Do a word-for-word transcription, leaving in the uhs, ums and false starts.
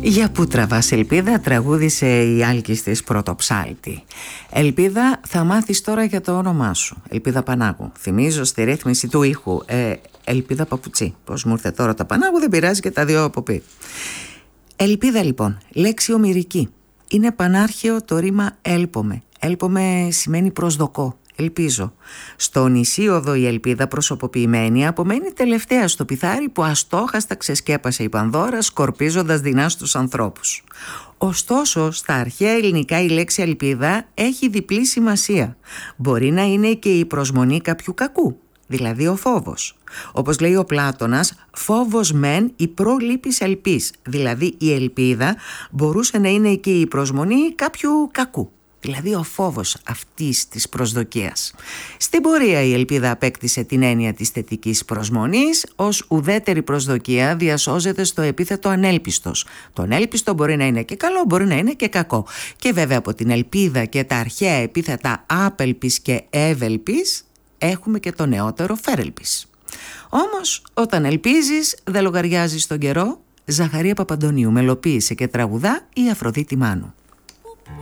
Για που τραβάς ελπίδα, τραγούδισε η Άλκης της Πρωτοψάλτη. Ελπίδα, θα μάθεις τώρα για το όνομά σου. Ελπίδα Πανάγου. Θυμίζω στη ρύθμιση του ήχου. Ε, Ελπίδα Παπουτσί. Πώς μου ήρθε τώρα το Πανάγου, δεν πειράζει, και τα δύο από πει. Ελπίδα λοιπόν, λέξη ομηρική. Είναι πανάρχαιο το ρήμα έλπομε. Έλπομε σημαίνει προσδοκώ. Ελπίζω. Στο νησίωδο η ελπίδα προσωποποιημένη απομένει τελευταία στο πιθάρι που αστόχαστα ξεσκέπασε η Πανδώρα, σκορπίζοντας δεινά στους ανθρώπους. Ωστόσο, στα αρχαία ελληνικά η λέξη ελπίδα έχει διπλή σημασία. Μπορεί να είναι και η προσμονή κάποιου κακού, δηλαδή ο φόβος. Όπως λέει ο Πλάτωνας, φόβος μεν η πρόληπης ελπίς, δηλαδή η ελπίδα μπορούσε να είναι και η προσμονή κάποιου κακού, δηλαδή ο φόβος αυτής της προσδοκίας. Στην πορεία η ελπίδα απέκτησε την έννοια της θετικής προσμονής, ως ουδέτερη προσδοκία διασώζεται στο επίθετο ανέλπιστος. Το ανέλπιστο μπορεί να είναι και καλό, μπορεί να είναι και κακό. Και βέβαια από την ελπίδα και τα αρχαία επίθετα άπελπης και εύελπης έχουμε και το νεότερο φέρελπης. Όμως όταν ελπίζεις δεν λογαριάζεις τον καιρό. Ζαχαρία Παπαντονίου μελοποίησε και τραγουδά η Αφροδίτη Μάνου.